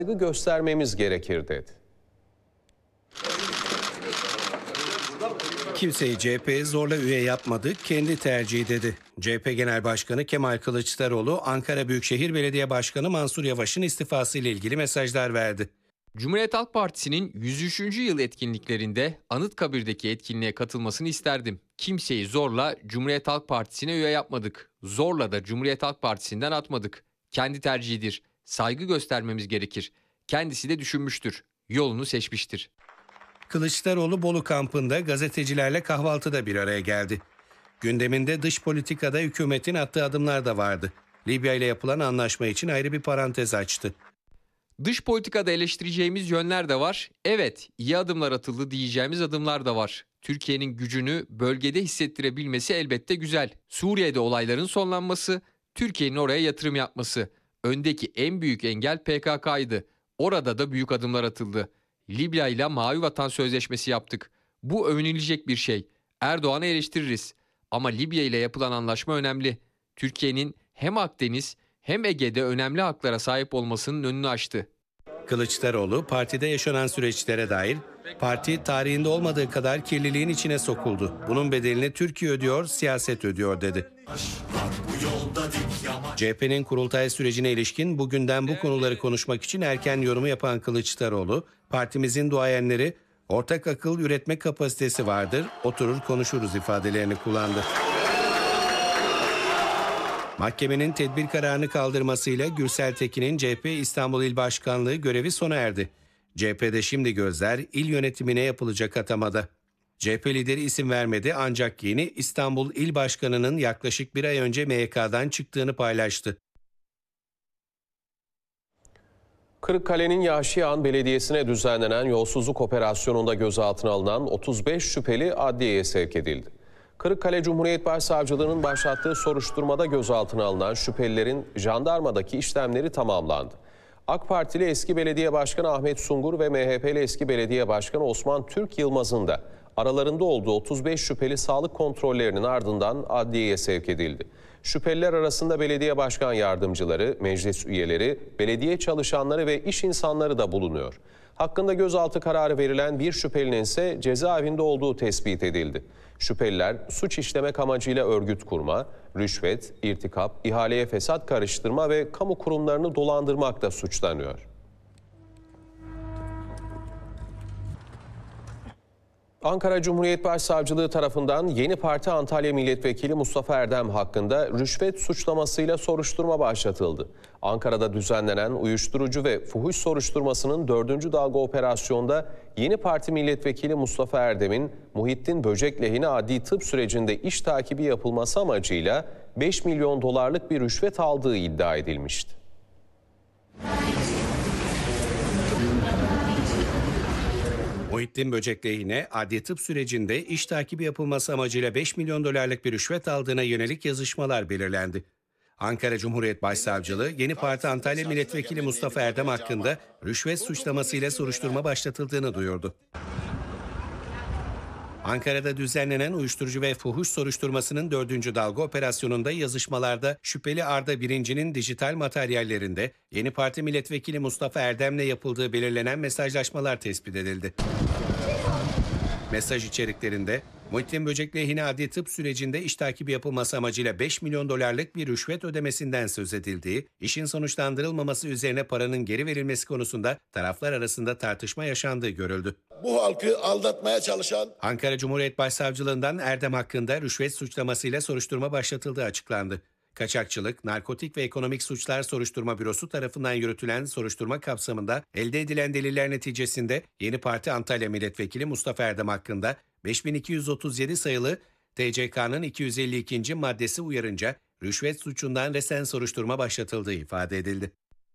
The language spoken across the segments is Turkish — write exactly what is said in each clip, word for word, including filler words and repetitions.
saygı göstermemiz gerekir dedi. Kimseyi C H P'ye zorla üye yapmadı, kendi tercihi dedi. C H P Genel Başkanı Kemal Kılıçdaroğlu, Ankara Büyükşehir Belediye Başkanı Mansur Yavaş'ın istifası ile ilgili mesajlar verdi. Cumhuriyet Halk Partisi'nin yüz üçüncü yıl etkinliklerinde Anıtkabir'deki etkinliğe katılmasını isterdim. Kimseyi zorla Cumhuriyet Halk Partisi'ne üye yapmadık. Zorla da Cumhuriyet Halk Partisi'nden atmadık. Kendi tercihidir. Saygı göstermemiz gerekir. Kendisi de düşünmüştür. Yolunu seçmiştir. Kılıçdaroğlu Bolu kampında gazetecilerle kahvaltıda bir araya geldi. Gündeminde dış politikada hükümetin attığı adımlar da vardı. Libya ile yapılan anlaşma için ayrı bir parantez açtı. Dış politikada eleştireceğimiz yönler de var. Evet, iyi adımlar atıldı diyeceğimiz adımlar da var. Türkiye'nin gücünü bölgede hissettirebilmesi elbette güzel. Suriye'de olayların sonlanması, Türkiye'nin oraya yatırım yapması. Öndeki en büyük engel P K K'ydı. Orada da büyük adımlar atıldı. Libya ile Mavi Vatan Sözleşmesi yaptık. Bu övünülecek bir şey. Erdoğan'ı eleştiririz. Ama Libya ile yapılan anlaşma önemli. Türkiye'nin hem Akdeniz hem Ege'de önemli haklara sahip olmasının önünü açtı. Kılıçdaroğlu partide yaşanan süreçlere dair parti tarihinde olmadığı kadar kirliliğin içine sokuldu. Bunun bedelini Türkiye ödüyor, siyaset ödüyor dedi. C H P'nin kurultay sürecine ilişkin bugünden bu konuları konuşmak için erken yorumu yapan Kılıçdaroğlu, partimizin duayenleri ortak akıl üretme kapasitesi vardır, oturur konuşuruz ifadelerini kullandı. Mahkemenin tedbir kararını kaldırmasıyla Gürsel Tekin'in C H P İstanbul İl Başkanlığı görevi sona erdi. C H P'de şimdi gözler il yönetimine yapılacak atamada. C H P lideri isim vermedi ancak yeni İstanbul İl Başkanı'nın yaklaşık bir ay önce M Y K'dan çıktığını paylaştı. Kırıkkale'nin Yaşıyan Belediyesi'ne düzenlenen yolsuzluk operasyonunda gözaltına alınan otuz beş şüpheli adliyeye sevk edildi. Kırıkkale Cumhuriyet Başsavcılığı'nın başlattığı soruşturmada gözaltına alınan şüphelilerin jandarmadaki işlemleri tamamlandı. AK Partili eski belediye başkanı Ahmet Sungur ve M H P'li eski belediye başkanı Osman Türk Yılmaz'ın da aralarında olduğu otuz beş şüpheli sağlık kontrollerinin ardından adliyeye sevk edildi. Şüpheliler arasında belediye başkan yardımcıları, meclis üyeleri, belediye çalışanları ve iş insanları da bulunuyor. Hakkında gözaltı kararı verilen bir şüphelinin ise cezaevinde olduğu tespit edildi. Şüpheliler suç işlemek amacıyla örgüt kurma, rüşvet, irtikap, ihaleye fesat karıştırma ve kamu kurumlarını dolandırmakla suçlanıyor. Ankara Cumhuriyet Başsavcılığı tarafından Yeni Parti Antalya Milletvekili Mustafa Erdem hakkında rüşvet suçlamasıyla soruşturma başlatıldı. Ankara'da düzenlenen uyuşturucu ve fuhuş soruşturmasının dördüncü dalga operasyonda Yeni Parti Milletvekili Mustafa Erdem'in Muhittin Böcek lehine adli tıp sürecinde iş takibi yapılması amacıyla beş milyon dolarlık bir rüşvet aldığı iddia edilmişti. Muhittin Böcek lehine adli tıp sürecinde iş takibi yapılması amacıyla beş milyon dolarlık bir rüşvet aldığına yönelik yazışmalar belirlendi. Ankara Cumhuriyet Başsavcılığı, Yeni Parti Antalya Milletvekili Mustafa Erdem hakkında rüşvet suçlamasıyla soruşturma başlatıldığını duyurdu. Ankara'da düzenlenen uyuşturucu ve fuhuş soruşturmasının dördüncü dalga operasyonunda yazışmalarda şüpheli Arda Birinci'nin dijital materyallerinde Yeni Parti Milletvekili Mustafa Erdem'le yapıldığı belirlenen mesajlaşmalar tespit edildi. Mesaj içeriklerinde Muhittin Böcek lehine adli tıp sürecinde iş takibi yapılması amacıyla beş milyon dolarlık bir rüşvet ödemesinden söz edildiği, işin sonuçlandırılmaması üzerine paranın geri verilmesi konusunda taraflar arasında tartışma yaşandığı görüldü. Bu halkı aldatmaya çalışan... Ankara Cumhuriyet Başsavcılığından Erdem hakkında rüşvet suçlamasıyla soruşturma başlatıldığı açıklandı. Kaçakçılık, Narkotik ve Ekonomik Suçlar Soruşturma Bürosu tarafından yürütülen soruşturma kapsamında elde edilen deliller neticesinde Yeni Parti Antalya Milletvekili Mustafa Erdem hakkında beş bin iki yüz otuz yedi sayılı T C K'nın iki yüz elli ikinci maddesi uyarınca rüşvet suçundan resen soruşturma başlatıldığı ifade edildi.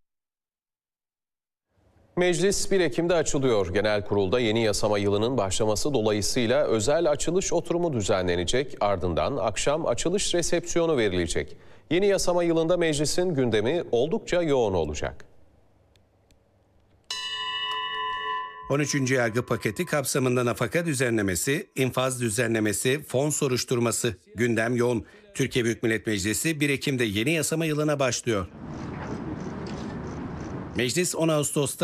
Meclis bir Ekim'de açılıyor. Genel kurulda yeni yasama yılının başlaması dolayısıyla özel açılış oturumu düzenlenecek. Ardından akşam açılış resepsiyonu verilecek. Yeni yasama yılında meclisin gündemi oldukça yoğun olacak. on üçüncü yargı paketi kapsamında nafaka düzenlemesi, infaz düzenlemesi, fon soruşturması, gündem yoğun. Türkiye Büyük Millet Meclisi bir Ekim'de yeni yasama yılına başlıyor. Meclis on Ağustos'ta